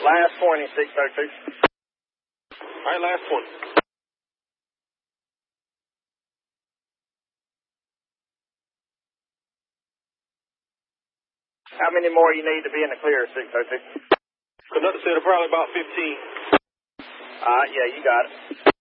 Last 20, 602. All right, last 20. How many more you need to be in the clear, 602? Conductor said probably about 15. Yeah, you got it.